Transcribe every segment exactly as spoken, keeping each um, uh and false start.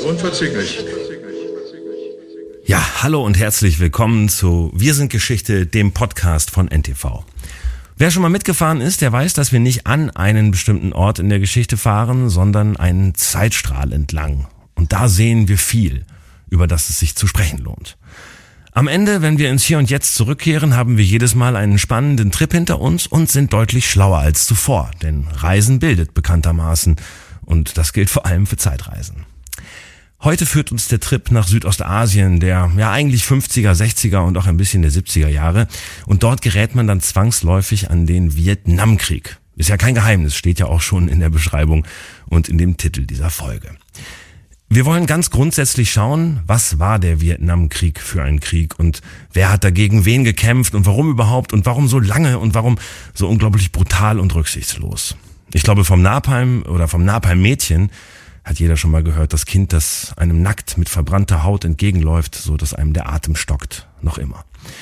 Unverzüglich. Ja, hallo und herzlich willkommen zu Wir sind Geschichte, dem Podcast von N T V. Wer schon mal mitgefahren ist, der weiß, dass wir nicht an einen bestimmten Ort in der Geschichte fahren, sondern einen Zeitstrahl entlang. Und da sehen wir viel, über das es sich zu sprechen lohnt. Am Ende, wenn wir ins Hier und Jetzt zurückkehren, haben wir jedes Mal einen spannenden Trip hinter uns und sind deutlich schlauer als zuvor. Denn Reisen bildet bekanntermaßen. Und das gilt vor allem für Zeitreisen. Heute führt uns der Trip nach Südostasien, der ja eigentlich fünfziger, sechziger und auch ein bisschen der siebziger Jahre. Und dort gerät man dann zwangsläufig an den Vietnamkrieg. Ist ja kein Geheimnis, steht ja auch schon in der Beschreibung und in dem Titel dieser Folge. Wir wollen ganz grundsätzlich schauen, was war der Vietnamkrieg für ein Krieg und wer hat dagegen wen gekämpft und warum überhaupt und warum so lange und warum so unglaublich brutal und rücksichtslos. Ich glaube, vom Napalm oder vom Napalm-Mädchen hat jeder schon mal gehört, das Kind, das einem nackt mit verbrannter Haut entgegenläuft, so dass einem der Atem stockt, noch immer.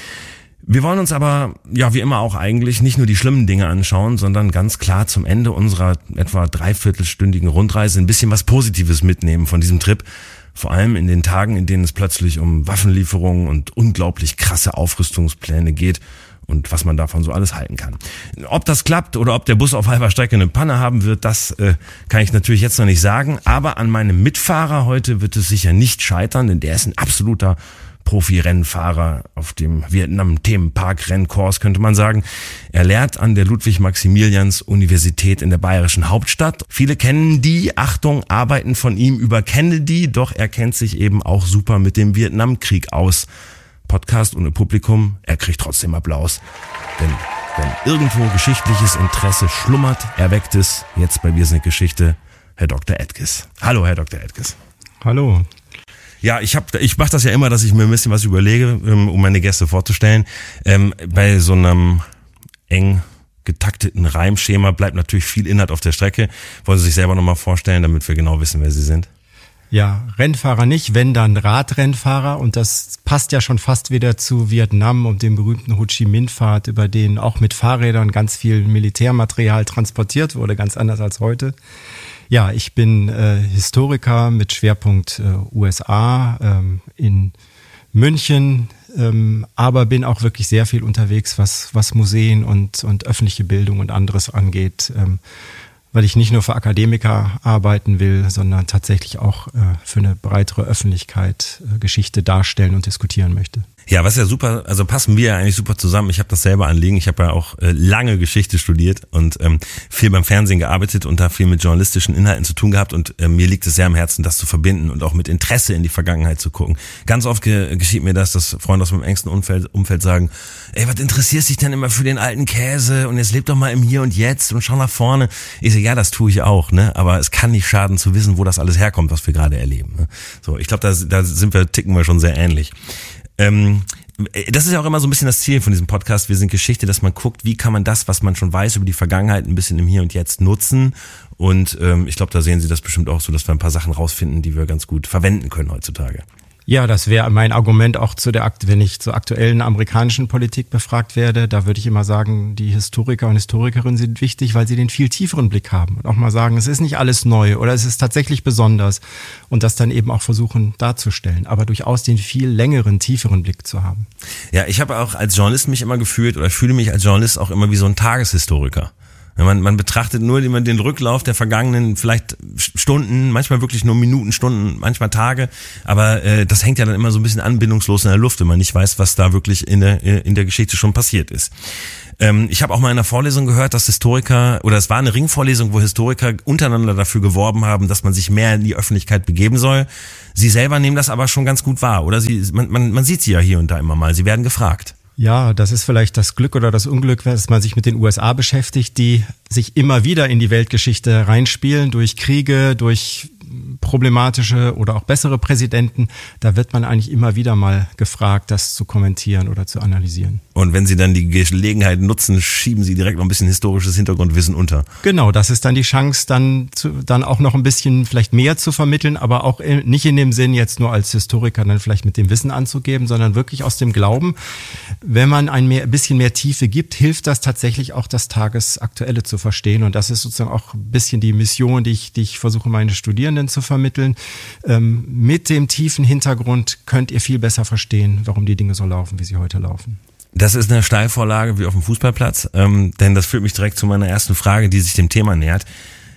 Wir wollen uns aber, ja wie immer auch eigentlich, nicht nur die schlimmen Dinge anschauen, sondern ganz klar zum Ende unserer etwa dreiviertelstündigen Rundreise ein bisschen was Positives mitnehmen von diesem Trip. Vor allem in den Tagen, in denen es plötzlich um Waffenlieferungen und unglaublich krasse Aufrüstungspläne geht und was man davon so alles halten kann. Ob das klappt oder ob der Bus auf halber Strecke eine Panne haben wird, das äh, kann ich natürlich jetzt noch nicht sagen. Aber an meinem Mitfahrer heute wird es sicher nicht scheitern, denn der ist ein absoluter Profi-Rennfahrer auf dem Vietnam-Themenpark-Rennkurs, könnte man sagen. Er lehrt an der Ludwig-Maximilians-Universität in der bayerischen Hauptstadt. Viele kennen die, Achtung, Arbeiten von ihm über Kennedy, doch er kennt sich eben auch super mit dem Vietnamkrieg aus. Podcast ohne Publikum, er kriegt trotzdem Applaus. Denn wenn irgendwo geschichtliches Interesse schlummert, erweckt es jetzt bei Wir sind Geschichte Herr Doktor Edges. Hallo, Herr Doktor Edges. Hallo. Ja, ich hab, ich mache das ja immer, dass ich mir ein bisschen was überlege, um meine Gäste vorzustellen. Ähm, bei so einem eng getakteten Reimschema bleibt natürlich viel Inhalt auf der Strecke. Wollen Sie sich selber nochmal vorstellen, damit wir genau wissen, wer Sie sind? Ja, Rennfahrer nicht, wenn dann Radrennfahrer, und das passt ja schon fast wieder zu Vietnam und dem berühmten Ho Chi Minh-Pfad, über den auch mit Fahrrädern ganz viel Militärmaterial transportiert wurde, ganz anders als heute. Ja, ich bin äh, Historiker mit Schwerpunkt äh, U S A ähm, in München, ähm, aber bin auch wirklich sehr viel unterwegs, was was Museen und und öffentliche Bildung und anderes angeht, ähm, weil ich nicht nur für Akademiker arbeiten will, sondern tatsächlich auch äh, für eine breitere Öffentlichkeit äh, Geschichte darstellen und diskutieren möchte. Ja, was ja super, also passen wir ja eigentlich super zusammen. Ich habe das selber Anliegen. Ich habe ja auch äh, lange Geschichte studiert und ähm, viel beim Fernsehen gearbeitet und da viel mit journalistischen Inhalten zu tun gehabt. Und äh, mir liegt es sehr am Herzen, das zu verbinden und auch mit Interesse in die Vergangenheit zu gucken. Ganz oft ge- geschieht mir das, dass Freunde aus meinem engsten Umfeld, Umfeld sagen, ey, was interessierst dich denn immer für den alten Käse? Und jetzt leb doch mal im Hier und Jetzt und schau nach vorne. Ich sage, ja, das tue ich auch, ne? Aber es kann nicht schaden zu wissen, wo das alles herkommt, was wir gerade erleben. Ne? So, ich glaube, da, da sind wir, ticken wir schon sehr ähnlich. Ähm, das ist ja auch immer so ein bisschen das Ziel von diesem Podcast. Wir sind Geschichte, dass man guckt, wie kann man das, was man schon weiß über die Vergangenheit, ein bisschen im Hier und Jetzt nutzen. Und ähm, ich glaube, da sehen Sie das bestimmt auch so, dass wir ein paar Sachen rausfinden, die wir ganz gut verwenden können heutzutage. Ja, das wäre mein Argument auch zu der, wenn ich zur aktuellen amerikanischen Politik befragt werde. Da würde ich immer sagen, die Historiker und Historikerinnen sind wichtig, weil sie den viel tieferen Blick haben und auch mal sagen, es ist nicht alles neu oder es ist tatsächlich besonders und das dann eben auch versuchen darzustellen, aber durchaus den viel längeren, tieferen Blick zu haben. Ja, ich habe auch als Journalist mich immer gefühlt oder fühle mich als Journalist auch immer wie so ein Tageshistoriker. Man, man betrachtet nur den Rücklauf der vergangenen vielleicht Stunden, manchmal wirklich nur Minuten, Stunden, manchmal Tage, aber äh, das hängt ja dann immer so ein bisschen anbindungslos in der Luft, wenn man nicht weiß, was da wirklich in der in der Geschichte schon passiert ist. Ähm, ich habe auch mal in einer Vorlesung gehört, dass Historiker, oder es war eine Ringvorlesung, wo Historiker untereinander dafür geworben haben, dass man sich mehr in die Öffentlichkeit begeben soll. Sie selber nehmen das aber schon ganz gut wahr, oder? Sie, man, man, man sieht sie ja hier und da immer mal, sie werden gefragt. Ja, das ist vielleicht das Glück oder das Unglück, dass man sich mit den U S A beschäftigt, die sich immer wieder in die Weltgeschichte reinspielen, durch Kriege, durch problematische oder auch bessere Präsidenten. Da wird man eigentlich immer wieder mal gefragt, das zu kommentieren oder zu analysieren. Und wenn sie dann die Gelegenheit nutzen, schieben sie direkt noch ein bisschen historisches Hintergrundwissen unter. Genau, das ist dann die Chance, dann zu, dann auch noch ein bisschen vielleicht mehr zu vermitteln, aber auch in, nicht in dem Sinn, jetzt nur als Historiker dann vielleicht mit dem Wissen anzugeben, sondern wirklich aus dem Glauben, wenn man ein, mehr, ein bisschen mehr Tiefe gibt, hilft das tatsächlich auch, das Tagesaktuelle zu verstehen. Und das ist sozusagen auch ein bisschen die Mission, die ich, die ich versuche, meine Studierenden zu vermitteln. Ähm, mit dem tiefen Hintergrund könnt ihr viel besser verstehen, warum die Dinge so laufen, wie sie heute laufen. Das ist eine Steilvorlage wie auf dem Fußballplatz, ähm, denn das führt mich direkt zu meiner ersten Frage, die sich dem Thema nähert.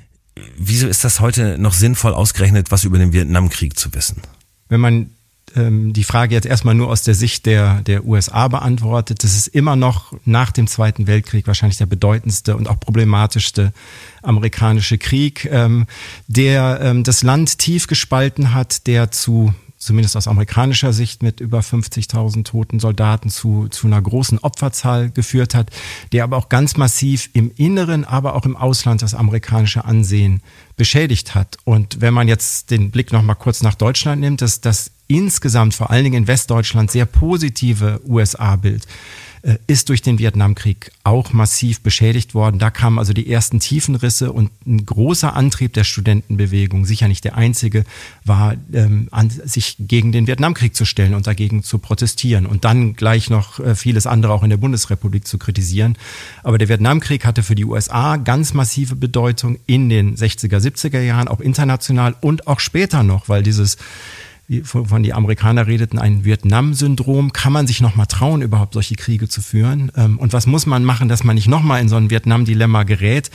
Wieso ist das heute noch sinnvoll, ausgerechnet was über den Vietnamkrieg zu wissen? Wenn man ähm, die Frage jetzt erstmal nur aus der Sicht der, der U S A beantwortet, das ist immer noch nach dem Zweiten Weltkrieg wahrscheinlich der bedeutendste und auch problematischste amerikanische Krieg, ähm, der ähm, das Land tief gespalten hat, der zu zumindest aus amerikanischer Sicht mit über fünfzigtausend toten Soldaten zu, zu einer großen Opferzahl geführt hat, der aber auch ganz massiv im Inneren, aber auch im Ausland das amerikanische Ansehen beschädigt hat. Und wenn man jetzt den Blick noch mal kurz nach Deutschland nimmt, dass das insgesamt vor allen Dingen in Westdeutschland sehr positive U S A-Bild ist durch den Vietnamkrieg auch massiv beschädigt worden. Da kamen also die ersten Tiefenrisse und ein großer Antrieb der Studentenbewegung, sicher nicht der einzige, war, ähm, an, sich gegen den Vietnamkrieg zu stellen und dagegen zu protestieren und dann gleich noch äh, vieles andere auch in der Bundesrepublik zu kritisieren. Aber der Vietnamkrieg hatte für die U S A ganz massive Bedeutung in den sechziger, siebziger Jahren, auch international und auch später noch, weil dieses, wie von die Amerikaner redeten, ein Vietnam-Syndrom. Kann man sich noch mal trauen, überhaupt solche Kriege zu führen? Und was muss man machen, dass man nicht noch mal in so ein Vietnam-Dilemma gerät?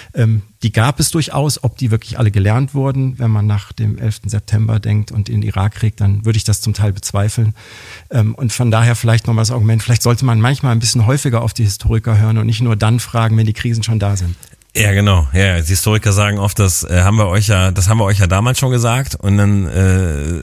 Die gab es durchaus. Ob die wirklich alle gelernt wurden, wenn man nach dem elften September denkt und in den Irakkrieg, dann würde ich das zum Teil bezweifeln. Und von daher vielleicht noch mal das Argument, vielleicht sollte man manchmal ein bisschen häufiger auf die Historiker hören und nicht nur dann fragen, wenn die Krisen schon da sind. Ja, genau. Ja, die Historiker sagen oft, das äh, haben wir euch ja, das haben wir euch ja damals schon gesagt und dann, äh,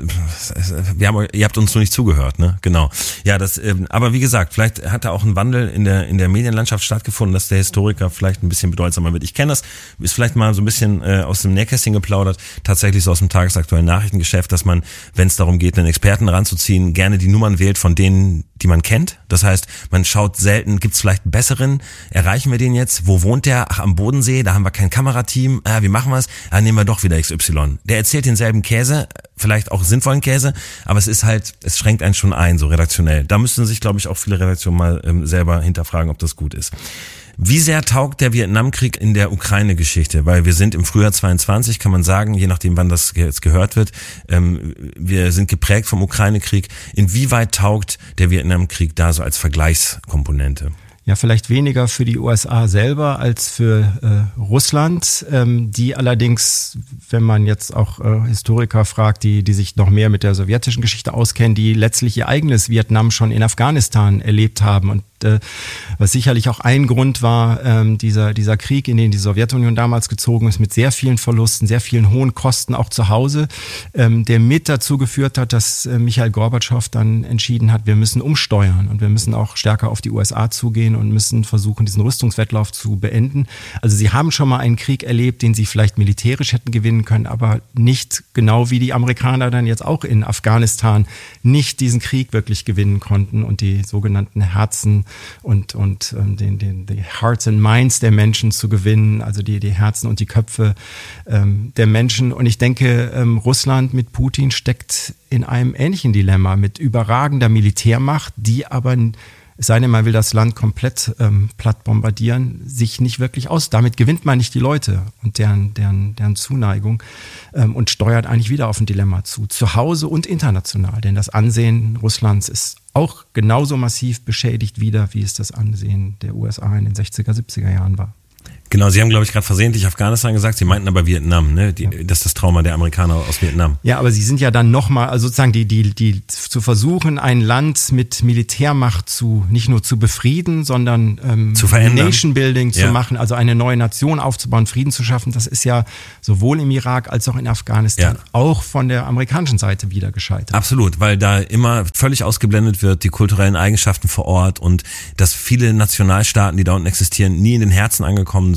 wir haben, ihr habt uns nur nicht zugehört, ne? Genau. Ja, das. Äh, aber wie gesagt, vielleicht hat da auch ein Wandel in der in der Medienlandschaft stattgefunden, dass der Historiker vielleicht ein bisschen bedeutsamer wird. Ich kenne das, ist vielleicht mal so ein bisschen äh, aus dem Nähkästchen geplaudert, tatsächlich so aus dem tagesaktuellen Nachrichtengeschäft, dass man, wenn es darum geht, einen Experten ranzuziehen, gerne die Nummern wählt von denen, die man kennt. Das heißt, man schaut selten, gibt's vielleicht einen besseren? Erreichen wir den jetzt? Wo wohnt der? Ach, am Boden. Da haben wir kein Kamerateam, ah, wie machen wir es? Ah, nehmen wir doch wieder X Y. Der erzählt denselben Käse, vielleicht auch sinnvollen Käse, aber es ist halt, es schränkt einen schon ein, so redaktionell. Da müssten sich, glaube ich, auch viele Redaktionen mal ähm, selber hinterfragen, ob das gut ist. Wie sehr taugt der Vietnamkrieg in der Ukraine-Geschichte? Weil wir sind im Frühjahr zweiundzwanzig, kann man sagen, je nachdem, wann das jetzt gehört wird, ähm, wir sind geprägt vom Ukraine-Krieg. Inwieweit taugt der Vietnamkrieg da so als Vergleichskomponente? Ja, vielleicht weniger für die U S A selber als für äh, Russland, ähm, die allerdings, wenn man jetzt auch äh, Historiker fragt, die die sich noch mehr mit der sowjetischen Geschichte auskennen, die letztlich ihr eigenes Vietnam schon in Afghanistan erlebt haben und äh, was sicherlich auch ein Grund war, ähm, dieser dieser Krieg, in den die Sowjetunion damals gezogen ist, mit sehr vielen Verlusten, sehr vielen hohen Kosten auch zu Hause, ähm, der mit dazu geführt hat, dass äh, Michail Gorbatschow dann entschieden hat, wir müssen umsteuern und wir müssen auch stärker auf die U S A zugehen und müssen versuchen, diesen Rüstungswettlauf zu beenden. Also sie haben schon mal einen Krieg erlebt, den sie vielleicht militärisch hätten gewinnen können, aber nicht genau wie die Amerikaner dann jetzt auch in Afghanistan nicht diesen Krieg wirklich gewinnen konnten und die sogenannten Herzen und, und ähm, den, den, die Hearts and Minds der Menschen zu gewinnen, also die, die Herzen und die Köpfe ähm, der Menschen. Und ich denke, ähm, Russland mit Putin steckt in einem ähnlichen Dilemma mit überragender Militärmacht, die aber es sei denn, man will das Land komplett ähm, platt bombardieren, sich nicht wirklich aus. Damit gewinnt man nicht die Leute und deren, deren, deren Zuneigung ähm, und steuert eigentlich wieder auf ein Dilemma zu. Zu Hause und international, denn das Ansehen Russlands ist auch genauso massiv beschädigt wieder, wie es das Ansehen der U S A in den sechziger, siebziger Jahren war. Genau, Sie haben, glaube ich, gerade versehentlich Afghanistan gesagt, Sie meinten aber Vietnam, ne? Die, ja. Das ist das Trauma der Amerikaner aus Vietnam. Ja, aber Sie sind ja dann nochmal, also sozusagen die, die, die zu versuchen, ein Land mit Militärmacht zu, nicht nur zu befrieden, sondern ähm, zu verändern. Nation Building zu ja. machen, also eine neue Nation aufzubauen, Frieden zu schaffen, das ist ja sowohl im Irak als auch in Afghanistan ja. auch von der amerikanischen Seite wieder gescheitert. Absolut, weil da immer völlig ausgeblendet wird, die kulturellen Eigenschaften vor Ort und dass viele Nationalstaaten, die da unten existieren, nie in den Herzen angekommen sind.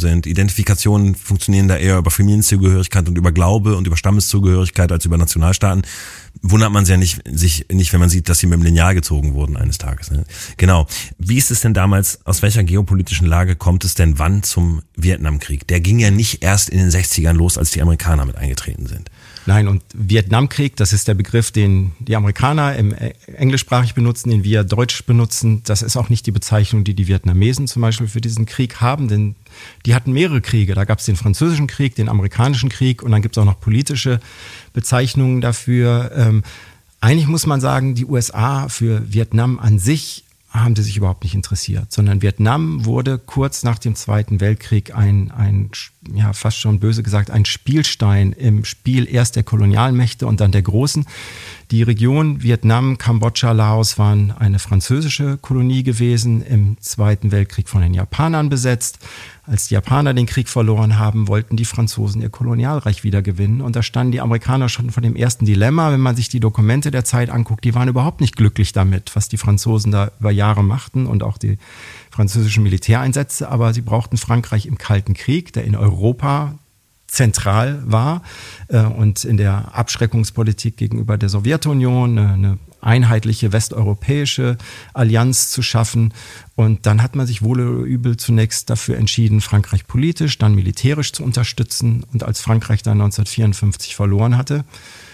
sind. Identifikationen funktionieren da eher über Familienzugehörigkeit und über Glaube und über Stammeszugehörigkeit als über Nationalstaaten. Wundert man sich ja nicht, sich nicht, wenn man sieht, dass sie mit dem Lineal gezogen wurden eines Tages. Ne? Genau. Wie ist es denn damals, aus welcher geopolitischen Lage kommt es denn wann zum Vietnamkrieg? Der ging ja nicht erst in den sechzigern los, als die Amerikaner mit eingetreten sind. Nein, und Vietnamkrieg, das ist der Begriff, den die Amerikaner im englischsprachig benutzen, den wir deutsch benutzen. Das ist auch nicht die Bezeichnung, die die Vietnamesen zum Beispiel für diesen Krieg haben, denn die hatten mehrere Kriege. Da gab es den französischen Krieg, den amerikanischen Krieg und dann gibt es auch noch politische Bezeichnungen dafür. Ähm, eigentlich muss man sagen, die U S A für Vietnam an sich haben sie sich überhaupt nicht interessiert, sondern Vietnam wurde kurz nach dem Zweiten Weltkrieg ein, ein, ja, fast schon böse gesagt, ein Spielstein im Spiel erst der Kolonialmächte und dann der Großen. Die Region Vietnam, Kambodscha, Laos waren eine französische Kolonie gewesen, im Zweiten Weltkrieg von den Japanern besetzt. Als die Japaner den Krieg verloren haben, wollten die Franzosen ihr Kolonialreich wiedergewinnen. Und da standen die Amerikaner schon vor dem ersten Dilemma. Wenn man sich die Dokumente der Zeit anguckt, die waren überhaupt nicht glücklich damit, was die Franzosen da über Jahre machten und auch die französischen Militäreinsätze. Aber sie brauchten Frankreich im Kalten Krieg, der in Europa zentral war äh, und in der Abschreckungspolitik gegenüber der Sowjetunion eine, eine einheitliche westeuropäische Allianz zu schaffen. Und dann hat man sich wohl oder übel zunächst dafür entschieden, Frankreich politisch, dann militärisch zu unterstützen. Und als Frankreich dann neunzehnhundertvierundfünfzig verloren hatte,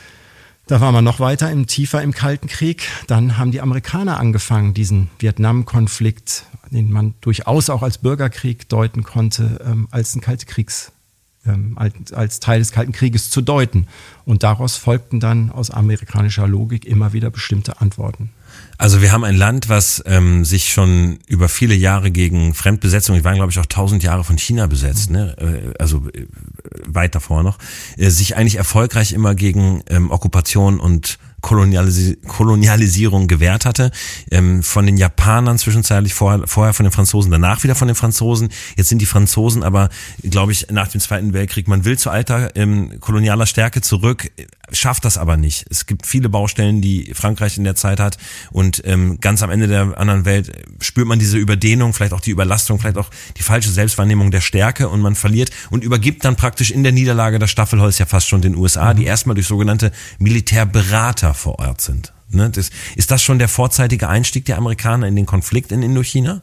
da war man noch weiter im, tiefer im Kalten Krieg. Dann haben die Amerikaner angefangen, diesen Vietnam-Konflikt, den man durchaus auch als Bürgerkrieg deuten konnte, ähm, als ein Kalte Kriegs Als, als Teil des Kalten Krieges zu deuten. Und daraus folgten dann aus amerikanischer Logik immer wieder bestimmte Antworten. Also wir haben ein Land, was ähm, sich schon über viele Jahre gegen Fremdbesetzung, die waren glaube ich auch tausend Jahre von China besetzt, ne? also äh, weit davor noch, äh, sich eigentlich erfolgreich immer gegen ähm, Okkupation und Kolonialis- Kolonialisierung gewährt hatte, ähm, von den Japanern zwischenzeitlich, vorher, vorher von den Franzosen, danach wieder von den Franzosen. Jetzt sind die Franzosen aber, glaube ich, nach dem Zweiten Weltkrieg, man will zu alter ähm, kolonialer Stärke zurück, schafft das aber nicht. Es gibt viele Baustellen, die Frankreich in der Zeit hat und ähm, ganz am Ende der anderen Welt spürt man diese Überdehnung, vielleicht auch die Überlastung, vielleicht auch die falsche Selbstwahrnehmung der Stärke und man verliert und übergibt dann praktisch in der Niederlage das Staffelholz ja fast schon den U S A, die erstmal durch sogenannte Militärberater vor Ort sind. Ne? Das, ist das schon der vorzeitige Einstieg der Amerikaner in den Konflikt in Indochina?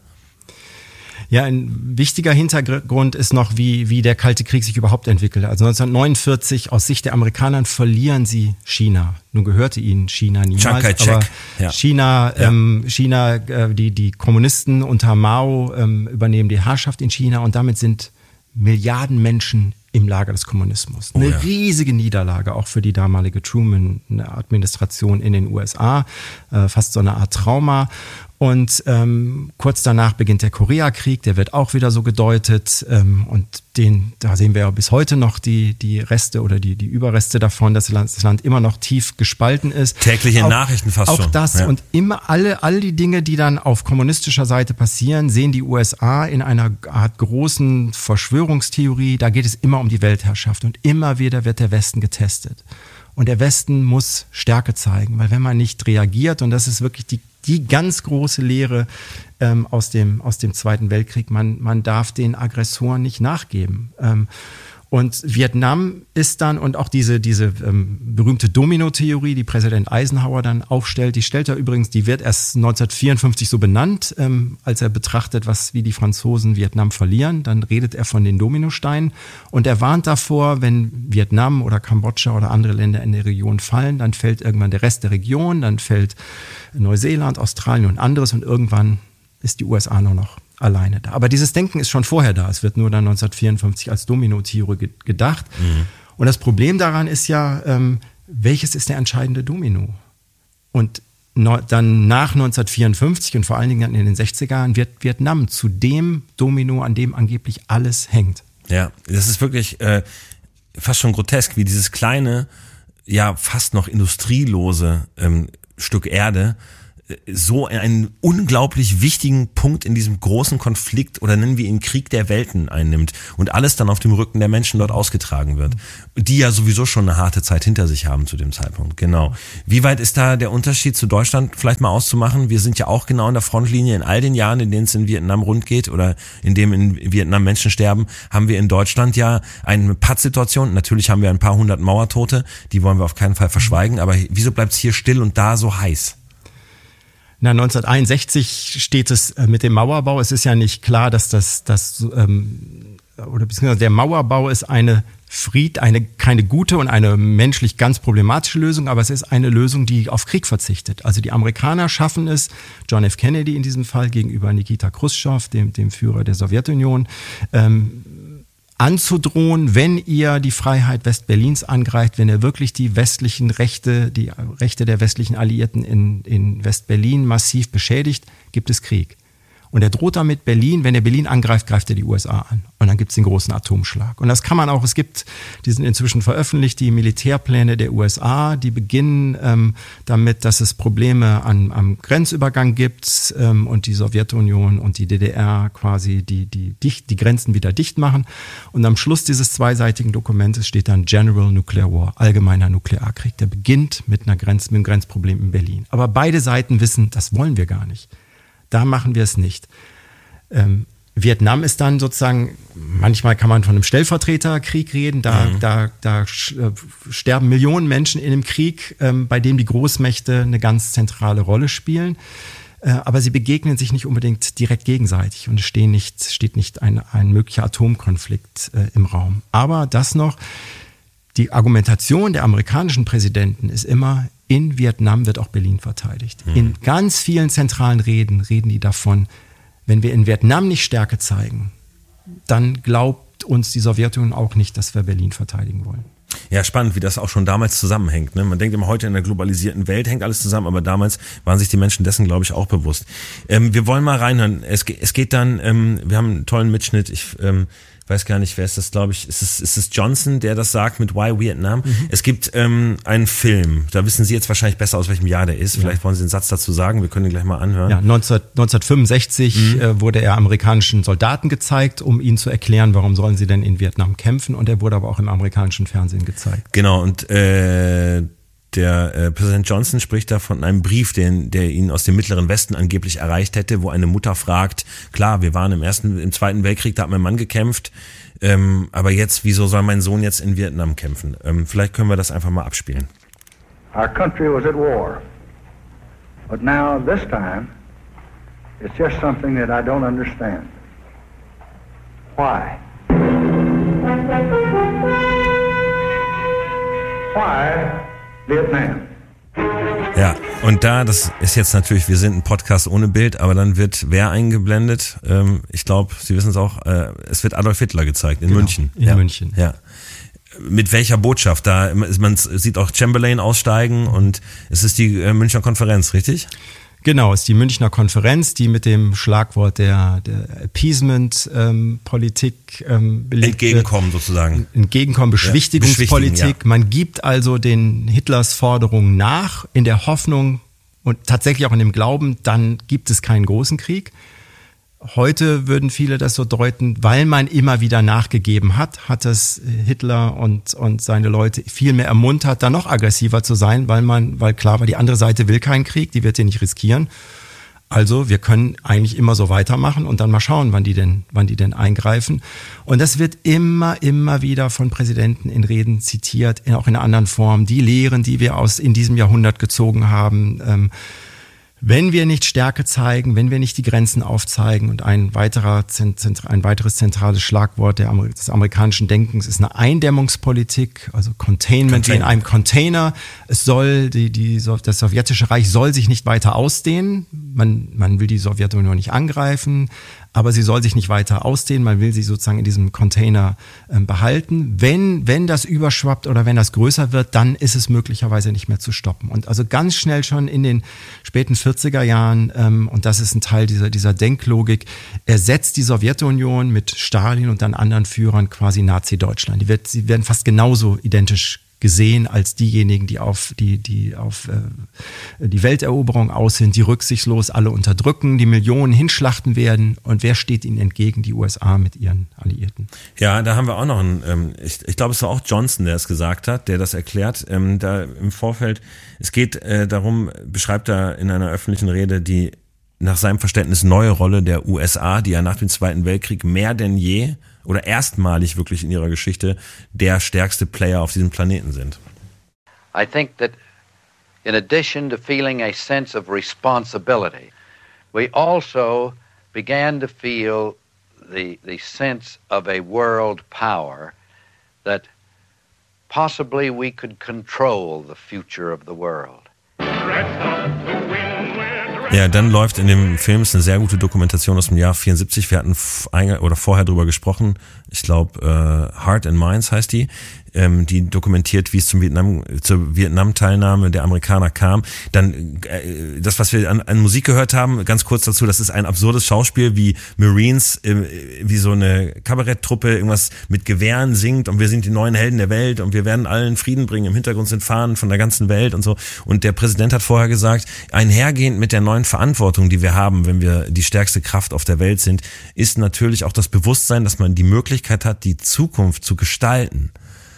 Ja, ein wichtiger Hintergrund ist noch, wie, wie der Kalte Krieg sich überhaupt entwickelt. Also neunzehnhundertneunundvierzig, aus Sicht der Amerikaner, verlieren sie China. Nun gehörte ihnen China niemals, aber ja. China, ja. Ähm, China, äh, die, die Kommunisten unter Mao ähm, übernehmen die Herrschaft in China und damit sind Milliarden Menschen im Lager des Kommunismus. Eine oh ja. riesige Niederlage, auch für die damalige Truman-Administration in den U S A, äh, fast so eine Art Trauma. Und ähm, kurz danach beginnt der Koreakrieg, der wird auch wieder so gedeutet. Ähm, und den, da sehen wir ja bis heute noch die, die Reste oder die, die Überreste davon, dass das Land, das Land immer noch tief gespalten ist. Tägliche auch, Nachrichten fast auch schon. Auch das ja. und immer alle, all die Dinge, die dann auf kommunistischer Seite passieren, sehen die U S A in einer Art großen Verschwörungstheorie. Da geht es immer um die Weltherrschaft und immer wieder wird der Westen getestet. Und der Westen muss Stärke zeigen, weil wenn man nicht reagiert, und das ist wirklich die Die ganz große Lehre ähm, aus dem, aus dem Zweiten Weltkrieg, man, man darf den Aggressoren nicht nachgeben. Ähm, und Vietnam ist dann, und auch diese, diese ähm, berühmte Domino-Theorie, die Präsident Eisenhower dann aufstellt, die stellt er übrigens, die wird erst neunzehnhundertvierundfünfzig so benannt, ähm, als er betrachtet, was, wie die Franzosen Vietnam verlieren. Dann redet er von den Dominosteinen und er warnt davor, wenn Vietnam oder Kambodscha oder andere Länder in der Region fallen, dann fällt irgendwann der Rest der Region, dann fällt Neuseeland, Australien und anderes und irgendwann ist die U S A nur noch alleine da. Aber dieses Denken ist schon vorher da. Es wird nur dann neunzehnhundertvierundfünfzig als Domino-Theorie gedacht. Mhm. Und das Problem daran ist ja, ähm, welches ist der entscheidende Domino? Und no, dann nach neunzehnhundertvierundfünfzig und vor allen Dingen in den sechziger Jahren wird Vietnam zu dem Domino, an dem angeblich alles hängt. Ja, das ist wirklich äh, fast schon grotesk, wie dieses kleine, ja fast noch industrielose ähm, Stück Erde so einen unglaublich wichtigen Punkt in diesem großen Konflikt oder nennen wir ihn Krieg der Welten einnimmt und alles dann auf dem Rücken der Menschen dort ausgetragen wird, die ja sowieso schon eine harte Zeit hinter sich haben zu dem Zeitpunkt. Genau. Wie weit ist da der Unterschied zu Deutschland vielleicht mal auszumachen? Wir sind ja auch genau in der Frontlinie in all den Jahren, in denen es in Vietnam rund geht oder in dem in Vietnam Menschen sterben, haben wir in Deutschland ja eine Pattsituation. Natürlich haben wir ein paar hundert Mauertote, die wollen wir auf keinen Fall verschweigen, aber wieso bleibt es hier still und da so heiß? Na, neunzehnhunderteinundsechzig steht es äh, mit dem Mauerbau. Es ist ja nicht klar, dass das, das ähm, oder beziehungsweise der Mauerbau ist eine Fried, eine keine gute und eine menschlich ganz problematische Lösung, aber es ist eine Lösung, die auf Krieg verzichtet. Also die Amerikaner schaffen es, John F. Kennedy in diesem Fall gegenüber Nikita Chruschtschow, dem, dem Führer der Sowjetunion, ähm, anzudrohen, wenn ihr die Freiheit Westberlins angreift, wenn ihr wirklich die westlichen Rechte, die Rechte der westlichen Alliierten in, in Westberlin massiv beschädigt, gibt es Krieg. Und er droht damit Berlin, wenn er Berlin angreift, greift er die U S A an. Und dann gibt es den großen Atomschlag. Und das kann man auch, es gibt, die sind inzwischen veröffentlicht, die Militärpläne der U S A, die beginnen ähm, damit, dass es Probleme an, am Grenzübergang gibt ähm, und die Sowjetunion und die D D R quasi die, die, dicht, die Grenzen wieder dicht machen. Und am Schluss dieses zweiseitigen Dokumentes steht dann General Nuclear War, allgemeiner Nuklearkrieg. Der beginnt mit, einer Grenz, mit einem Grenzproblem in Berlin. Aber beide Seiten wissen, das wollen wir gar nicht. Da machen wir es nicht. Ähm, Vietnam ist dann sozusagen, manchmal kann man von einem Stellvertreterkrieg reden, da, mhm. da, da sterben Millionen Menschen in einem Krieg, ähm, bei dem die Großmächte eine ganz zentrale Rolle spielen. Äh, aber sie begegnen sich nicht unbedingt direkt gegenseitig und es steht nicht, steht nicht ein, ein möglicher Atomkonflikt äh, im Raum. Aber das noch, die Argumentation der amerikanischen Präsidenten ist immer, in Vietnam wird auch Berlin verteidigt. Mhm. In ganz vielen zentralen Reden reden die davon, wenn wir in Vietnam nicht Stärke zeigen, dann glaubt uns die Sowjetunion auch nicht, dass wir Berlin verteidigen wollen. Ja, spannend, wie das auch schon damals zusammenhängt. Ne? Man denkt immer, heute in der globalisierten Welt hängt alles zusammen, aber damals waren sich die Menschen dessen, glaube ich, auch bewusst. Ähm, wir wollen mal reinhören. Es, es geht dann, ähm, wir haben einen tollen Mitschnitt, ich ähm, weiß gar nicht, wer ist das, glaube ich, ist es, ist es Johnson, der das sagt mit Why Vietnam? Mhm. Es gibt ähm, einen Film, da wissen Sie jetzt wahrscheinlich besser, aus welchem Jahr der ist. Vielleicht ja. wollen Sie einen Satz dazu sagen, wir können ihn gleich mal anhören. Ja, neunzehnhundertfünfundsechzig mhm. äh, wurde er amerikanischen Soldaten gezeigt, um ihnen zu erklären, warum sollen sie denn in Vietnam kämpfen, und er wurde aber auch im amerikanischen Fernsehen gezeigt. Genau, und äh, der äh, Präsident Johnson spricht da von einem Brief, den, der ihn aus dem Mittleren Westen angeblich erreicht hätte, wo eine Mutter fragt, klar, wir waren im ersten, im Zweiten Weltkrieg, da hat mein Mann gekämpft, ähm, aber jetzt, wieso soll mein Sohn jetzt in Vietnam kämpfen? Ähm, vielleicht können wir das einfach mal abspielen. Our country was at war, but now this time it's just something that I don't understand. Why? Why Vietnam? Ja, und da, das ist jetzt natürlich, wir sind ein Podcast ohne Bild, aber dann wird wer eingeblendet? Ähm, ich glaube, Sie wissen es auch, äh, es wird Adolf Hitler gezeigt in genau, München. In ja. München. Ja. Mit welcher Botschaft? Da man sieht auch Chamberlain aussteigen und es ist die äh, Münchner Konferenz, richtig? Genau, es ist die Münchner Konferenz, die mit dem Schlagwort der, der Appeasement-Politik ähm, ähm, belegt Entgegenkommen wird. sozusagen. Entgegenkommen, Beschwichtigungspolitik. Ja, ja. Man gibt also den Hitlers Forderungen nach, in der Hoffnung und tatsächlich auch in dem Glauben, dann gibt es keinen großen Krieg. Heute würden viele das so deuten, weil man immer wieder nachgegeben hat, hat es Hitler und, und seine Leute viel mehr ermuntert, da noch aggressiver zu sein, weil man, weil klar war, die andere Seite will keinen Krieg, die wird den nicht riskieren. Also wir können eigentlich immer so weitermachen und dann mal schauen, wann die denn, wann die denn eingreifen. Und das wird immer, immer wieder von Präsidenten in Reden zitiert, auch in einer anderen Form. Die Lehren, die wir aus in diesem Jahrhundert gezogen haben, ähm, wenn wir nicht Stärke zeigen, wenn wir nicht die Grenzen aufzeigen, und ein weiterer, ein weiteres zentrales Schlagwort des amerikanischen Denkens ist eine Eindämmungspolitik, also Containment, Containment. Wie in einem Container. Es soll, die, die, das sowjetische Reich soll sich nicht weiter ausdehnen. Man, man will die Sowjetunion nicht angreifen, aber sie soll sich nicht weiter ausdehnen. Man will sie sozusagen in diesem Container äh, behalten. Wenn, wenn das überschwappt oder wenn das größer wird, dann ist es möglicherweise nicht mehr zu stoppen. Und also ganz schnell schon in den späten vierziger Jahren, ähm, und das ist ein Teil dieser, dieser Denklogik, ersetzt die Sowjetunion mit Stalin und dann anderen Führern quasi Nazi-Deutschland. Die wird, sie werden fast genauso identisch gesehen als diejenigen, die auf die die auf äh, die Welteroberung aus sind, die rücksichtslos alle unterdrücken, die Millionen hinschlachten werden. Und wer steht ihnen entgegen? Die U S A mit ihren Alliierten. Ja, da haben wir auch noch einen, ähm, ich, ich glaube, es war auch Johnson, der es gesagt hat, der das erklärt, ähm, da im Vorfeld. Es geht äh, darum, beschreibt er in einer öffentlichen Rede die nach seinem Verständnis neue Rolle der U S A, die ja nach dem Zweiten Weltkrieg mehr denn je oder erstmalig wirklich in ihrer Geschichte der stärkste Player auf diesem Planeten sind. I think that in addition to feeling a sense of responsibility, we also began to feel the the sense of a world power that possibly we could control the future of the world. Ja, dann läuft in dem Film, ist eine sehr gute Dokumentation aus dem Jahr vierundsiebzig, wir hatten f- oder vorher drüber gesprochen, ich glaube äh, Heart and Minds heißt die, ähm, die dokumentiert, wie es zum Vietnam, zur Vietnam-Teilnahme der Amerikaner kam. Dann äh, das, was wir an, an Musik gehört haben, ganz kurz dazu, das ist ein absurdes Schauspiel, wie Marines, äh, wie so eine Kabaretttruppe irgendwas mit Gewehren singt und wir sind die neuen Helden der Welt und wir werden allen Frieden bringen, im Hintergrund sind Fahnen von der ganzen Welt und so. Und der Präsident hat vorher gesagt, einhergehend mit der neuen Verantwortung, die wir haben, wenn wir die stärkste Kraft auf der Welt sind, ist natürlich auch das Bewusstsein, dass man die Möglichkeit hat, die Zukunft zu gestalten.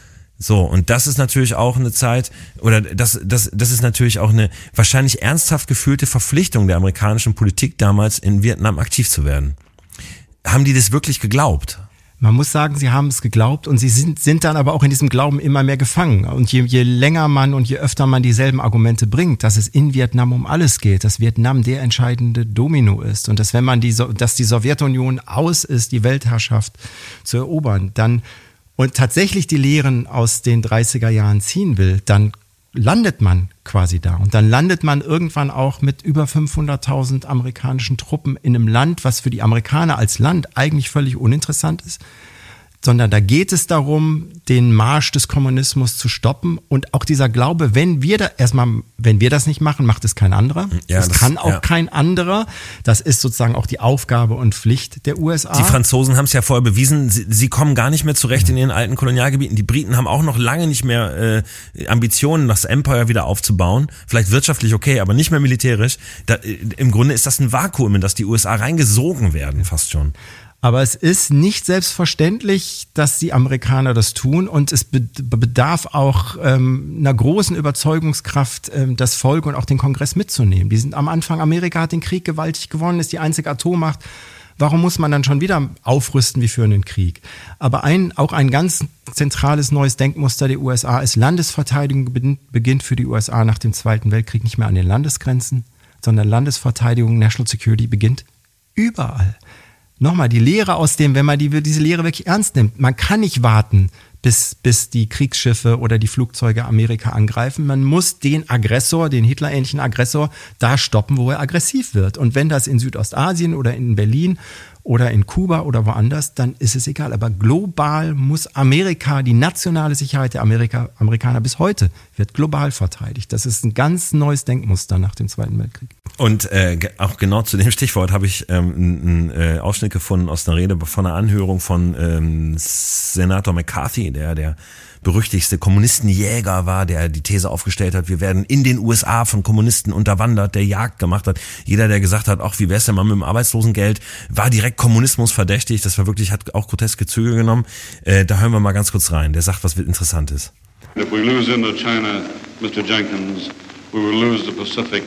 So, und das ist natürlich auch eine Zeit, oder das, das, das ist natürlich auch eine wahrscheinlich ernsthaft gefühlte Verpflichtung der amerikanischen Politik damals in Vietnam aktiv zu werden. Haben die das wirklich geglaubt? Man muss sagen, sie haben es geglaubt und sie sind, sind dann aber auch in diesem Glauben immer mehr gefangen. Und je, je länger man und je öfter man dieselben Argumente bringt, dass es in Vietnam um alles geht, dass Vietnam der entscheidende Domino ist und dass wenn man die, dass die Sowjetunion aus ist, die Weltherrschaft zu erobern, dann und tatsächlich die Lehren aus den dreißiger Jahren ziehen will, dann landet man quasi da. Und dann landet man irgendwann auch mit über fünfhunderttausend amerikanischen Truppen in einem Land, was für die Amerikaner als Land eigentlich völlig uninteressant ist, sondern da geht es darum, den Marsch des Kommunismus zu stoppen und auch dieser Glaube, wenn wir da erstmal, wenn wir das nicht machen, macht es kein anderer. Ja, das, das kann auch ja. kein anderer. Das ist sozusagen auch die Aufgabe und Pflicht der U S A. Die Franzosen haben es ja vorher bewiesen, sie, sie kommen gar nicht mehr zurecht in ihren alten Kolonialgebieten. Die Briten haben auch noch lange nicht mehr äh, Ambitionen, das Empire wieder aufzubauen. Vielleicht wirtschaftlich okay, aber nicht mehr militärisch. Da, äh, im Grunde ist das ein Vakuum, in das die U S A reingesogen werden, fast schon. Aber es ist nicht selbstverständlich, dass die Amerikaner das tun und es bedarf auch ähm, einer großen Überzeugungskraft, ähm, das Volk und auch den Kongress mitzunehmen. Die sind am Anfang, Amerika hat den Krieg gewaltig gewonnen, ist die einzige Atommacht. Warum muss man dann schon wieder aufrüsten wie für einen Krieg? Aber ein, auch ein ganz zentrales neues Denkmuster der U S A ist, Landesverteidigung beginnt für die U S A nach dem Zweiten Weltkrieg nicht mehr an den Landesgrenzen, sondern Landesverteidigung, National Security beginnt überall. Nochmal, die Lehre aus dem, wenn man die, diese Lehre wirklich ernst nimmt, man kann nicht warten, bis, bis die Kriegsschiffe oder die Flugzeuge Amerika angreifen. Man muss den Aggressor, den Hitler-ähnlichen Aggressor, da stoppen, wo er aggressiv wird. Und wenn das in Südostasien oder in Berlin oder in Kuba oder woanders, dann ist es egal. Aber global muss Amerika, die nationale Sicherheit der Amerika, Amerikaner bis heute, wird global verteidigt. Das ist ein ganz neues Denkmuster nach dem Zweiten Weltkrieg. Und äh, auch genau zu dem Stichwort habe ich ähm, einen äh, Ausschnitt gefunden aus einer Rede von einer Anhörung von ähm, Senator McCarthy, der der berüchtigste Kommunistenjäger war, der die These aufgestellt hat, wir werden in den U S A von Kommunisten unterwandert, der Jagd gemacht hat. Jeder, der gesagt hat, ach, wie wär's denn mal mit dem Arbeitslosengeld, war direkt Kommunismus verdächtig. Das war wirklich, hat auch groteske Züge genommen. Äh, da hören wir mal ganz kurz rein. Der sagt, was interessant ist. If we lose Indochina, Mister Jenkins, we will lose the Pacific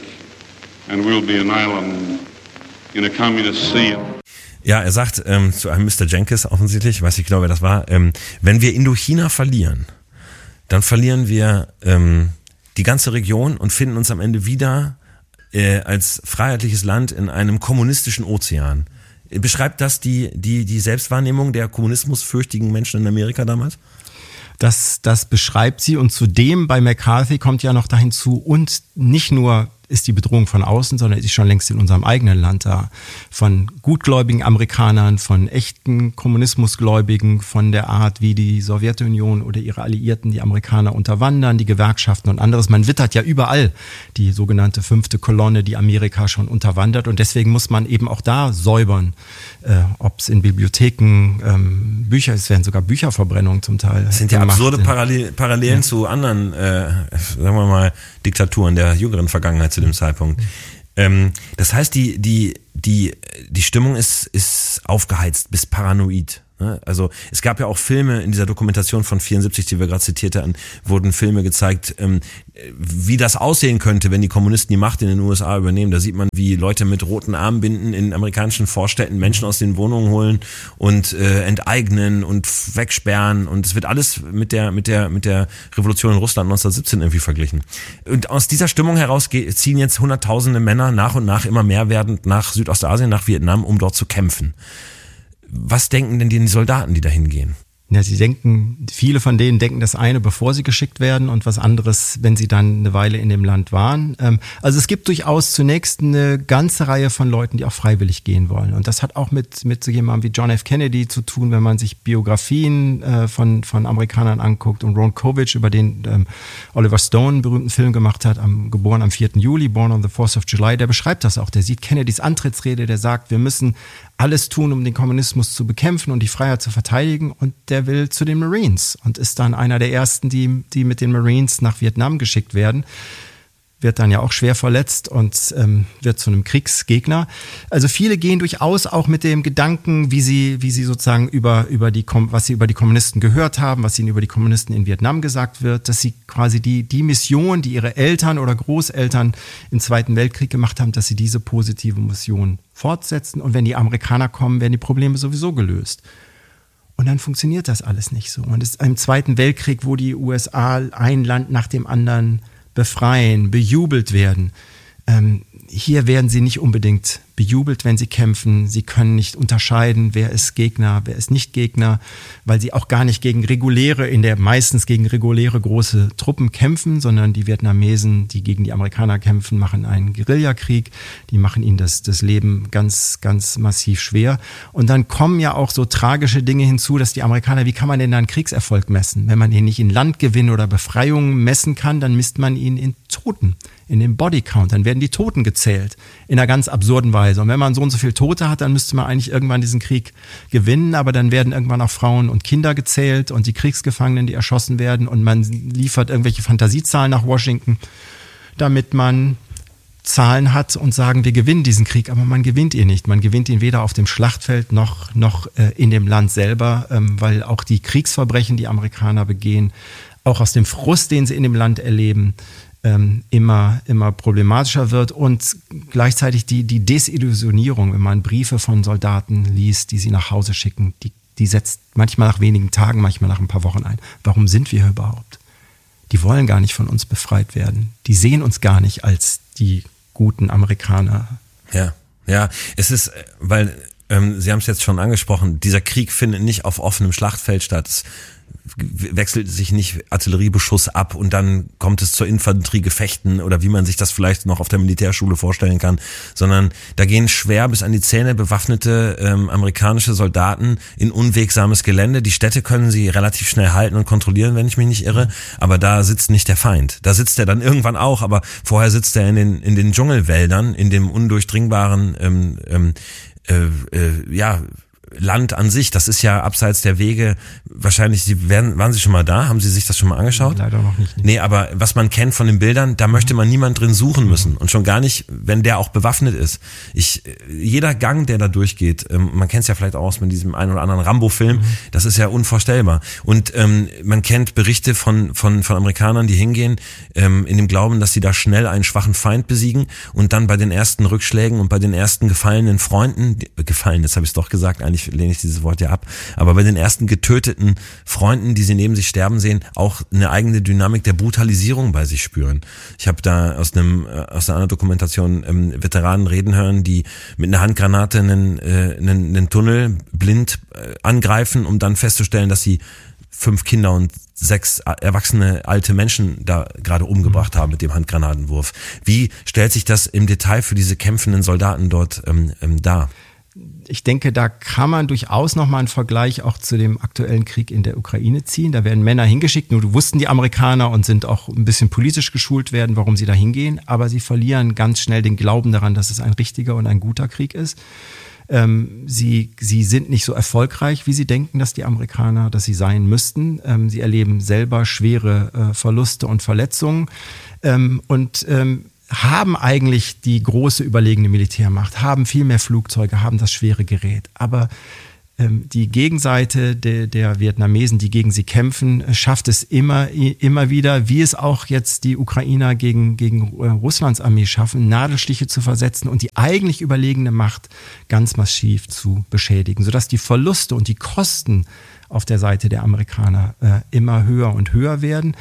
and we'll be an island in a communist sea. Ja, er sagt ähm, zu einem Mister Jenkins offensichtlich, ich weiß nicht genau, wer das war, ähm, wenn wir Indochina verlieren, dann verlieren wir ähm, die ganze Region und finden uns am Ende wieder äh, als freiheitliches Land in einem kommunistischen Ozean. Beschreibt das die, die, die Selbstwahrnehmung der kommunismusfürchtigen Menschen in Amerika damals? Das, das beschreibt sie und zudem bei McCarthy kommt ja noch dahin zu und nicht nur ist die Bedrohung von außen, sondern ist schon längst in unserem eigenen Land da. Von gutgläubigen Amerikanern, von echten Kommunismusgläubigen, von der Art, wie die Sowjetunion oder ihre Alliierten die Amerikaner unterwandern, die Gewerkschaften und anderes. Man wittert ja überall die sogenannte fünfte Kolonne, die Amerika schon unterwandert. Und deswegen muss man eben auch da säubern, äh, ob es in Bibliotheken, ähm, Bücher, es werden sogar Bücherverbrennungen zum Teil. Das sind ja absurde Parallel, Parallelen ja. zu anderen, äh, sagen wir mal, Diktaturen der jüngeren Vergangenheit zu dem Zeitpunkt. Mhm. Ähm, das heißt, die, die, die, die Stimmung ist, ist aufgeheizt bis paranoid. Also es gab ja auch Filme in dieser Dokumentation von vierundsiebzig, die wir gerade zitiert hatten, wurden Filme gezeigt, ähm, wie das aussehen könnte, wenn die Kommunisten die Macht in den U S A übernehmen. Da sieht man, wie Leute mit roten Armbinden in amerikanischen Vorstädten Menschen aus den Wohnungen holen und äh, enteignen und wegsperren, und es wird alles mit der mit der mit der Revolution in Russland neunzehnhundertsiebzehn irgendwie verglichen. Und aus dieser Stimmung heraus ziehen jetzt hunderttausende Männer nach und nach immer mehr werdend nach Südostasien, nach Vietnam, um dort zu kämpfen. Was denken denn die Soldaten, die da hingehen? Ja, sie denken, viele von denen denken das eine, bevor sie geschickt werden, und was anderes, wenn sie dann eine Weile in dem Land waren. Also es gibt durchaus zunächst eine ganze Reihe von Leuten, die auch freiwillig gehen wollen. Und das hat auch mit, mit so jemandem wie John F. Kennedy zu tun, wenn man sich Biografien äh, von, von Amerikanern anguckt. Und Ron Kovic, über den ähm, Oliver Stone einen berühmten Film gemacht hat, am, geboren am vierten Juli, Born on the fourth of July, der beschreibt das auch. Der sieht Kennedys Antrittsrede, der sagt, wir müssen alles tun, um den Kommunismus zu bekämpfen und die Freiheit zu verteidigen, und der will zu den Marines und ist dann einer der ersten, die, die mit den Marines nach Vietnam geschickt werden. Wird dann ja auch schwer verletzt und ähm, wird zu einem Kriegsgegner. Also viele gehen durchaus auch mit dem Gedanken, wie sie, wie sie sozusagen über, über die, was sie über die Kommunisten gehört haben, was ihnen über die Kommunisten in Vietnam gesagt wird, dass sie quasi die, die Mission, die ihre Eltern oder Großeltern im Zweiten Weltkrieg gemacht haben, dass sie diese positive Mission fortsetzen. Und wenn die Amerikaner kommen, werden die Probleme sowieso gelöst. Und dann funktioniert das alles nicht so. Und es ist im Zweiten Weltkrieg, wo die U S A ein Land nach dem anderen befreien, bejubelt werden. Ähm, hier werden sie nicht unbedingt bejubelt, wenn sie kämpfen. Sie können nicht unterscheiden, wer ist Gegner, wer ist nicht Gegner, weil sie auch gar nicht gegen reguläre, in der meistens gegen reguläre große Truppen kämpfen, sondern die Vietnamesen, die gegen die Amerikaner kämpfen, machen einen Guerillakrieg. Die machen ihnen das, das Leben ganz, ganz massiv schwer. Und dann kommen ja auch so tragische Dinge hinzu, dass die Amerikaner, wie kann man denn da einen Kriegserfolg messen? Wenn man ihn nicht in Landgewinn oder Befreiung messen kann, dann misst man ihn in Toten, in dem Bodycount. Dann werden die Toten gezählt, in einer ganz absurden Weise. Und wenn man so und so viele Tote hat, dann müsste man eigentlich irgendwann diesen Krieg gewinnen, aber dann werden irgendwann auch Frauen und Kinder gezählt und die Kriegsgefangenen, die erschossen werden, und man liefert irgendwelche Fantasiezahlen nach Washington, damit man Zahlen hat und sagen, wir gewinnen diesen Krieg, aber man gewinnt ihn nicht. Man gewinnt ihn weder auf dem Schlachtfeld noch, noch äh, in dem Land selber, ähm, weil auch die Kriegsverbrechen, die Amerikaner begehen, auch aus dem Frust, den sie in dem Land erleben, ähm, immer, immer problematischer wird, und gleichzeitig die, die Desillusionierung, wenn man Briefe von Soldaten liest, die sie nach Hause schicken, die, die setzt manchmal nach wenigen Tagen, manchmal nach ein paar Wochen ein. Warum sind wir hier überhaupt? Die wollen gar nicht von uns befreit werden. Die sehen uns gar nicht als die guten Amerikaner. Ja, ja, es ist, weil, ähm, Sie haben es jetzt schon angesprochen, dieser Krieg findet nicht auf offenem Schlachtfeld statt. Es wechselt sich nicht Artilleriebeschuss ab und dann kommt es zur Infanteriegefechten oder wie man sich das vielleicht noch auf der Militärschule vorstellen kann, sondern da gehen schwer bis an die Zähne bewaffnete ähm, amerikanische Soldaten in unwegsames Gelände. Die Städte können sie relativ schnell halten und kontrollieren, wenn ich mich nicht irre, aber da sitzt nicht der Feind. Da sitzt er dann irgendwann auch, aber vorher sitzt er in den in den Dschungelwäldern, in dem undurchdringbaren ähm, ähm, äh, äh, ja Land an sich, das ist ja abseits der Wege, wahrscheinlich, Sie werden, waren Sie schon mal da? Haben Sie sich das schon mal angeschaut? Leider noch nicht. nicht. Nee, aber was man kennt von den Bildern, da möchte man niemand drin suchen müssen und schon gar nicht, wenn der auch bewaffnet ist. Ich, jeder Gang, der da durchgeht, man kennt es ja vielleicht auch aus mit diesem einen oder anderen Rambo-Film, mhm. das ist ja unvorstellbar. Und ähm, man kennt Berichte von, von, von Amerikanern, die hingehen, ähm, in dem Glauben, dass sie da schnell einen schwachen Feind besiegen und dann bei den ersten Rückschlägen und bei den ersten gefallenen Freunden, gefallen, jetzt habe ich es doch gesagt, eigentlich lehne ich dieses Wort ja ab, aber bei den ersten getöteten Freunden, die sie neben sich sterben sehen, auch eine eigene Dynamik der Brutalisierung bei sich spüren. Ich habe da aus einem aus einer anderen Dokumentation ähm, Veteranen reden hören, die mit einer Handgranate einen, äh, einen, einen Tunnel blind äh, angreifen, um dann festzustellen, dass sie fünf Kinder und sechs erwachsene alte Menschen da gerade umgebracht haben mit dem Handgranatenwurf. Wie stellt sich das im Detail für diese kämpfenden Soldaten dort ähm, ähm, dar? Ich denke, da kann man durchaus nochmal einen Vergleich auch zu dem aktuellen Krieg in der Ukraine ziehen. Da werden Männer hingeschickt, nur wussten die Amerikaner und sind auch ein bisschen politisch geschult werden, warum sie da hingehen. Aber sie verlieren ganz schnell den Glauben daran, dass es ein richtiger und ein guter Krieg ist. Ähm, sie, sie sind nicht so erfolgreich, wie sie denken, dass die Amerikaner, dass sie sein müssten. Ähm, sie erleben selber schwere äh, Verluste und Verletzungen. Ähm, und ähm, haben eigentlich die große überlegene Militärmacht, haben viel mehr Flugzeuge, haben das schwere Gerät. Aber ähm, die Gegenseite de, der Vietnamesen, die gegen sie kämpfen, schafft es immer, immer wieder, wie es auch jetzt die Ukrainer gegen, gegen äh, Russlands Armee schaffen, Nadelstiche zu versetzen und die eigentlich überlegene Macht ganz massiv zu beschädigen, sodass die Verluste und die Kosten auf der Seite der Amerikaner äh, immer höher und höher werden.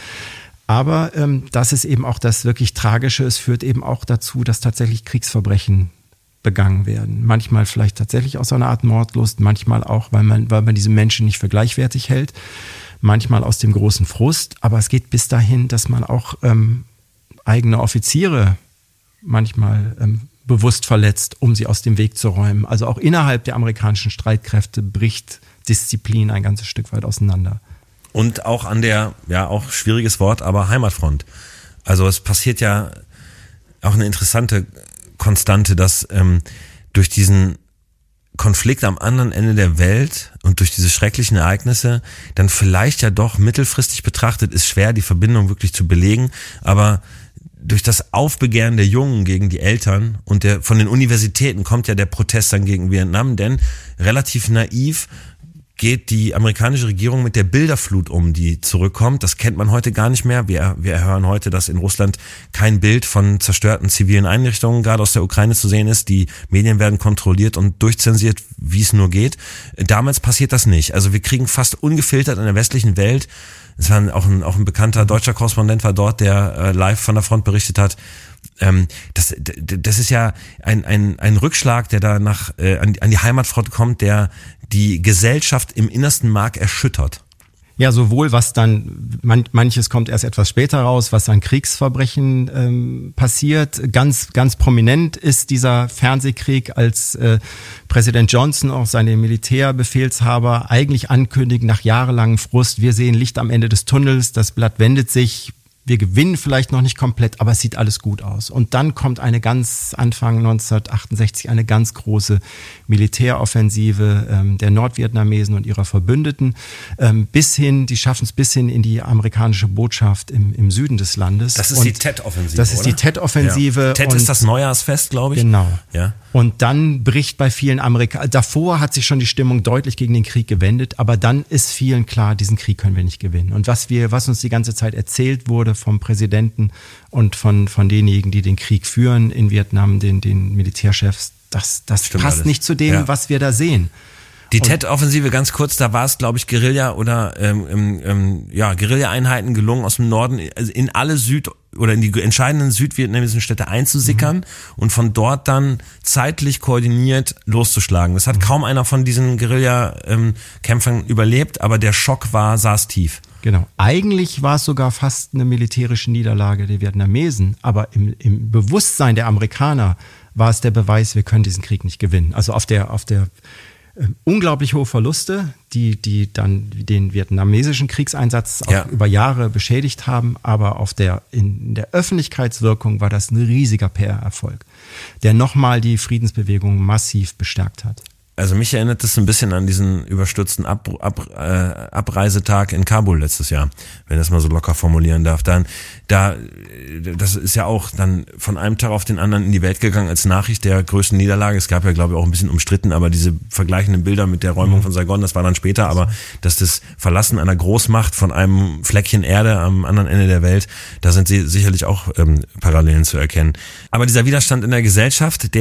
Aber ähm, das ist eben auch das wirklich Tragische. Es führt eben auch dazu, dass tatsächlich Kriegsverbrechen begangen werden. Manchmal vielleicht tatsächlich aus einer Art Mordlust, manchmal auch, weil man, weil man diese Menschen nicht für gleichwertig hält, manchmal aus dem großen Frust. Aber es geht bis dahin, dass man auch ähm, eigene Offiziere manchmal ähm, bewusst verletzt, um sie aus dem Weg zu räumen. Also auch innerhalb der amerikanischen Streitkräfte bricht Disziplin ein ganzes Stück weit auseinander. Und auch an der, ja auch schwieriges Wort, aber Heimatfront. Also es passiert ja auch eine interessante Konstante, dass ähm, durch diesen Konflikt am anderen Ende der Welt und durch diese schrecklichen Ereignisse dann vielleicht ja doch mittelfristig betrachtet, ist schwer die Verbindung wirklich zu belegen, aber durch das Aufbegehren der Jungen gegen die Eltern und der von den Universitäten kommt ja der Protest dann gegen Vietnam, denn relativ naiv geht die amerikanische Regierung mit der Bilderflut um, die zurückkommt. Das kennt man heute gar nicht mehr. Wir, wir hören heute, dass in Russland kein Bild von zerstörten zivilen Einrichtungen gerade aus der Ukraine zu sehen ist. Die Medien werden kontrolliert und durchzensiert, wie es nur geht. Damals passiert das nicht. Also wir kriegen fast ungefiltert in der westlichen Welt, es war auch ein, auch ein bekannter deutscher Korrespondent war dort, der äh, live von der Front berichtet hat. Ähm, das, das ist ja ein, ein, ein Rückschlag, der da nach, äh, an, an die Heimatfront kommt, der die Gesellschaft im innersten Mark erschüttert. Ja, sowohl was dann, man, manches kommt erst etwas später raus, was an Kriegsverbrechen ähm, passiert. Ganz, ganz prominent ist dieser Fernsehkrieg, als äh, Präsident Johnson, auch seine Militärbefehlshaber, eigentlich ankündigt, nach jahrelangem Frust, wir sehen Licht am Ende des Tunnels, das Blatt wendet sich, wir gewinnen vielleicht noch nicht komplett, aber es sieht alles gut aus. Und dann kommt eine ganz, Anfang neunzehnhundertachtundsechzig, eine ganz große Militäroffensive ähm, der Nordvietnamesen und ihrer Verbündeten, ähm, bis hin, die schaffen es bis hin in die amerikanische Botschaft im, im Süden des Landes. Das ist und die Tet-Offensive, Das ist oder? die Tet-Offensive. Ja. Tet ist das Neujahrsfest, glaube ich. Genau. Ja. Und dann bricht bei vielen Amerikanern, davor hat sich schon die Stimmung deutlich gegen den Krieg gewendet, aber dann ist vielen klar, diesen Krieg können wir nicht gewinnen. Und was wir, was uns die ganze Zeit erzählt wurde vom Präsidenten und von, von denjenigen, die den Krieg führen in Vietnam, den, den Militärchefs, das, das passt alles nicht zu dem, ja. was wir da sehen. Die Tet-Offensive, ganz kurz, da war es, glaube ich, Guerilla oder ähm, ähm, ja Guerilla-Einheiten gelungen, aus dem Norden also in alle Süd- oder in die entscheidenden südvietnamesischen Städte einzusickern mhm. und von dort dann zeitlich koordiniert loszuschlagen. Das hat mhm. kaum einer von diesen Guerilla-Kämpfern ähm, überlebt, aber der Schock war, saß tief. Genau. Eigentlich war es sogar fast eine militärische Niederlage der Vietnamesen, aber im, im Bewusstsein der Amerikaner war es der Beweis, wir können diesen Krieg nicht gewinnen. Also auf der, auf der äh, unglaublich hohe Verluste, die, die dann den vietnamesischen Kriegseinsatz auch ja. über Jahre beschädigt haben, aber auf der, in der Öffentlichkeitswirkung war das ein riesiger P R-Erfolg, der nochmal die Friedensbewegung massiv bestärkt hat. Also mich erinnert das ein bisschen an diesen überstürzten Ab, Ab, äh, Abreisetag in Kabul letztes Jahr, wenn ich das mal so locker formulieren darf. Dann, da, das ist ja auch dann von einem Tag auf den anderen in die Welt gegangen als Nachricht der größten Niederlage. Es gab ja, glaube ich, auch ein bisschen umstritten, aber diese vergleichenden Bilder mit der Räumung von Saigon, das war dann später, aber dass das Verlassen einer Großmacht von einem Fleckchen Erde am anderen Ende der Welt, da sind sie sicherlich auch ähm, Parallelen zu erkennen. Aber dieser Widerstand in der Gesellschaft, der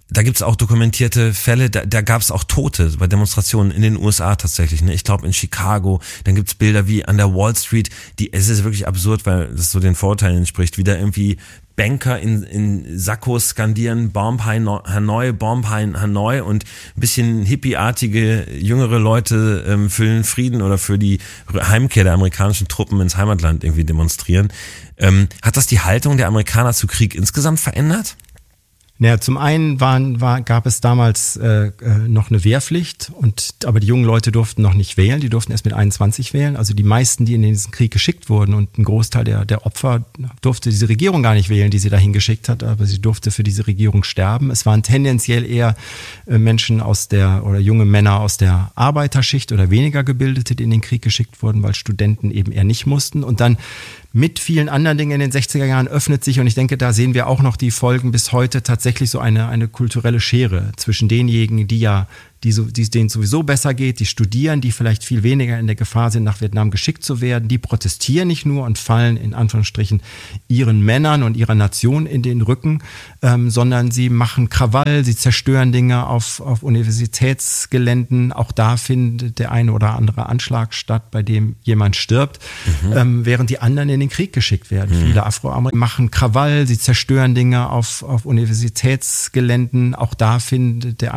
Da gibt's auch dokumentierte Fälle, da, da gab's auch Tote bei Demonstrationen in den U S A tatsächlich. Ne? Ich glaube in Chicago, dann gibt's Bilder wie an der Wall Street, die, es ist wirklich absurd, weil das so den Vorurteilen entspricht, wie da irgendwie Banker in, in Sakkos skandieren, Bomb Hanoi, Bomb Hanoi und ein bisschen hippieartige jüngere Leute ähm, für den Frieden oder für die Heimkehr der amerikanischen Truppen ins Heimatland irgendwie demonstrieren. Ähm, hat das die Haltung der Amerikaner zu Krieg insgesamt verändert? Naja, zum einen waren, war, gab es damals äh, noch eine Wehrpflicht, und aber die jungen Leute durften noch nicht wählen, die durften erst mit einundzwanzig wählen. Also die meisten, die in diesen Krieg geschickt wurden, und ein Großteil der, der Opfer durfte diese Regierung gar nicht wählen, die sie dahin geschickt hat, aber sie durfte für diese Regierung sterben. Es waren tendenziell eher äh, Menschen aus der, oder junge Männer aus der Arbeiterschicht oder weniger Gebildete, die in den Krieg geschickt wurden, weil Studenten eben eher nicht mussten. Und dann mit vielen anderen Dingen in den sechziger Jahren öffnet sich, und ich denke, da sehen wir auch noch die Folgen bis heute, tatsächlich so eine, eine kulturelle Schere zwischen denjenigen, die ja, die so, die, denen es sowieso besser geht, die studieren, die vielleicht viel weniger in der Gefahr sind, nach Vietnam geschickt zu werden, die protestieren nicht nur und fallen in Anführungsstrichen ihren Männern und ihrer Nation in den Rücken, ähm, sondern sie machen Krawall, sie zerstören Dinge auf, auf Universitätsgeländen. Auch da findet der eine oder andere Anschlag statt, bei dem jemand stirbt, mhm. ähm, während die anderen in den Krieg geschickt werden. Mhm. Viele Afroamerikaner machen Krawall, sie zerstören Dinge auf, auf Universitätsgeländen. Auch da findet der